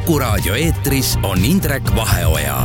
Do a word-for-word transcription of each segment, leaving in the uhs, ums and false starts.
Kuku Raadio eetris on Indrek Vaheoja.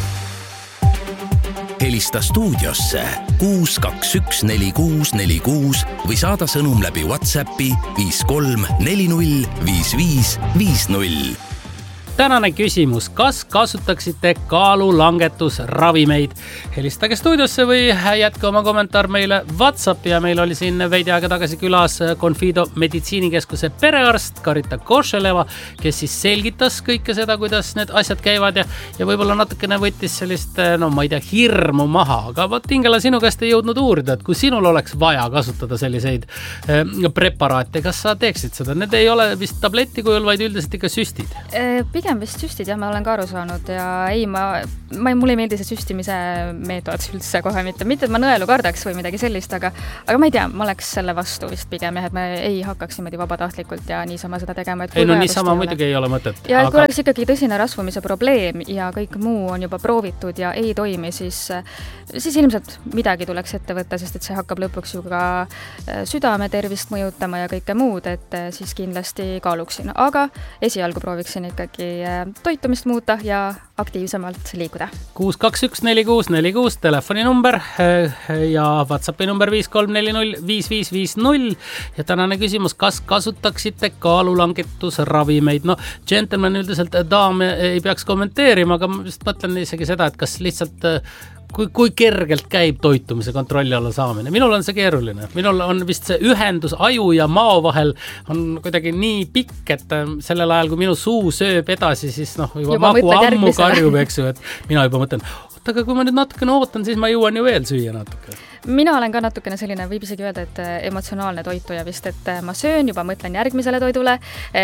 Helista stuudiosse kuus kaks üks neli kuus neli kuus või saada sõnum läbi WhatsAppi viis kolm neli null viis viis viis null. Tänane küsimus, kas kasutaksite kaalulangetusravimeid? Helistage stuudiosse või jätke oma kommentaar meile WhatsAppi ja meil oli siin veidi aega tagasi külas Confido meditsiinikeskuse perearst Karita Košeleva, kes siis selgitas kõike seda, kuidas need asjad käivad ja, ja võib-olla natukene võttis sellist, no ma ei tea, hirmu maha, aga võt Ingela, sinu käest ei jõudnud uurida, et kui sinul oleks vaja kasutada selliseid eh, preparaate, kas sa teeksid seda? Need ei ole vist tableti kujul, vaid üldiselt ikka süstid. Pigem vist süstid, jah, ma olen ka aru saanud ja ei, ma, ma, mulle ei meeldi see süstimise meetod üldse kohe mitte, mitte, et ma nõelu kardaks või midagi sellist, aga, aga ma ei tea, ma oleks selle vastu vist pigem, jah, et me ei hakkaks niimoodi vabatahtlikult ja niisama seda tegema. Ei, no niisama muidugi ei ole mõtet. Ja aga... kui oleks ikkagi tõsine rasvumise probleem ja kõik muu on juba proovitud ja ei toimi, siis, siis ilmselt midagi tuleks ette võtta, sest et see hakkab lõpuks ju ka südame tervist mõjutama ja kõike muud, et siis kindlasti kaaluksin. Aga esialgu prooviksin ikkagi toitumist muuta ja aktiivsemalt liikuda. kuus kaks üks neli kuus neli kuus telefoni number ja WhatsAppi number viis kolm neli null viis viis viis null ja tänane küsimus, kas kasutaksite kaalulangetusravimeid? No, gentleman üldiselt daam ei peaks kommenteerima, aga ma just mõtlen isegi seda, et kas lihtsalt kui, kui kergelt käib toitumise kontrolli alla saamine. Minul on see keeruline. Minul on vist see ühendus aju ja mao vahel on kuidagi nii pikk, et sellel ajal, kui minu suu sööb edasi, siis noh, juba, juba magu ammu karjub, eks ju, et mina juba mõtlen, aga kui ma nüüd natukene ootan, siis ma jõuan ju veel süüa natuke. Mina olen ka natukene selline, võib isegi öelda, et emotsionaalne toituja vist, et ma söön, juba mõtlen järgmisele toidule,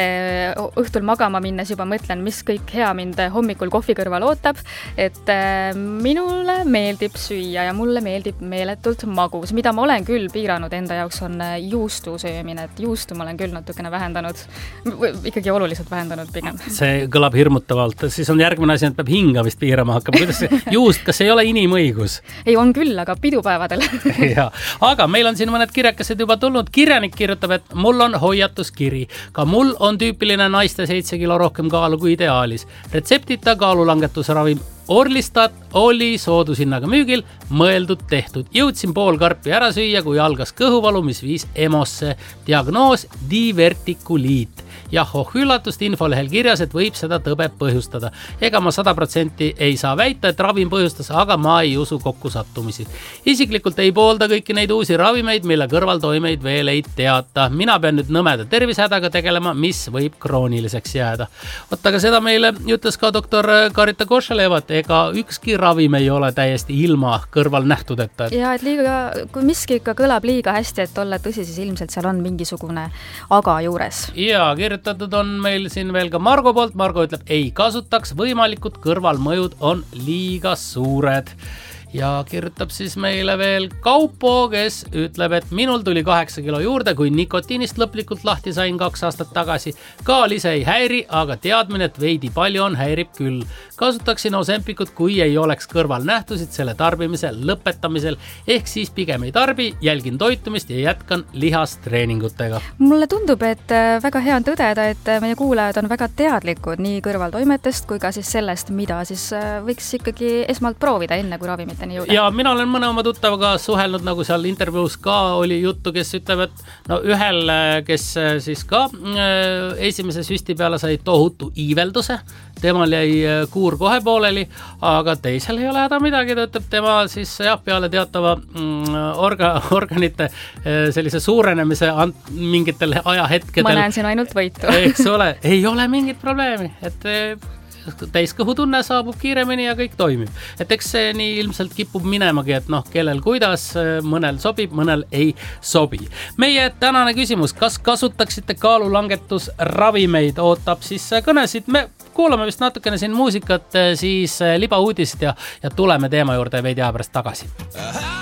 õhtul magama minnes juba mõtlen, mis kõik hea mind hommikul kohvi kõrval ootab, et minule meeldib süüa ja mulle meeldib meeletult magus. Mida ma olen küll piiranud enda jaoks on juustu söömine, et juustu ma olen küll natukene vähendanud, ikkagi oluliselt vähendanud pigem. See kõlab hirmutavalt, siis on järgmine asi, et peab hinga vist piirama hakkama. Kuidas see juust, kas ei ole inimõigus? Ei, on küll, aga pidupäevadel. Ja, aga meil on siin mõned kirjakesed juba tulnud. Kirjanik kirjutab, et mul on hoiatuskiri. Ka mul on tüüpiline naiste seitse kilo rohkem kaalu kui ideaalis. Retseptita kaalulangetusravim Orlistat oli soodushinnaga müügil, mõeldud tehtud. Jõudsin pool karpi ära süüa, kui algas kõhuvalu, mis viis emosse. Diagnoos divertikuliit. Ja oh üllatust infolehel kirjas, et võib seda tõbe põhjustada. Ega ma sada protsenti ei saa väita, et ravim põhjustas, aga ma ei usu kokku sattumisi. Isiklikult ei poolda kõiki neid uusi ravimeid, mille kõrvaltoimeid veel ei teata. Mina pean nüüd nõmeda tervisehädaga tegelema, mis võib krooniliseks jääda. Võt, aga seda meile ütles ka doktor Karita Košeleva, et ega ükski ravim ei ole täiesti ilma kõrval nähtudeta. Ja, et liiga, kui miski ikka kõlab liiga hästi, et olla tõsi, siis ilmselt seal on mingisugune aga juures. Ja, kirjutatud on meil siin veel ka Margo poolt. Margo ütleb, ei kasutaks, võimalikud kõrvalmõjud on liiga suured. Ja kirjutab siis meile veel Kaupo, kes ütleb, et minul tuli kaheksa kilo juurde, kui nikotiinist lõplikult lahti sain kaks aastat tagasi. Kaal ise ei häiri, aga teadmine, et veidi palju on, häirib küll. Kasutaksin Ozempikut, kui ei oleks kõrval nähtusid selle tarbimise lõpetamisel, ehk siis pigem ei tarbi, jälgin toitumist ja jätkan lihastreeningutega. Mulle tundub, et väga hea on tõdeda, et meie kuulajad on väga teadlikud nii kõrvaltoimetest kui ka siis sellest, mida siis võiks ikkagi esmalt proovida enne, kui ravimit. Ja mina olen mõne oma tuttavaga suhelnud, nagu seal intervjuus ka oli juttu, kes ütleb, et no ühel, kes siis ka esimese süsti peale sai tohutu iivelduse, temal jäi kuur kohe pooleli, aga teisel ei ole häda midagi, ta ütleb, tema siis jah, peale teatava orga, organite sellise suurenemise mingitel ajahetkedel. Ma näen siin ainult võitu. Eks ole, ei ole mingit probleemi, et täiskõhutunne saabub kiiremini ja kõik toimib. Et eks see nii ilmselt kipub minemagi, et noh, kellel kuidas, mõnel sobib, mõnel ei sobi. Meie tänane küsimus, kas kasutaksite kaalulangetusravimeid, ootab siis kõnesid. Me kuulame vist natukene siin muusikat, siis libauudisid ja, ja tuleme teema juurde veidi aja pärast tagasi.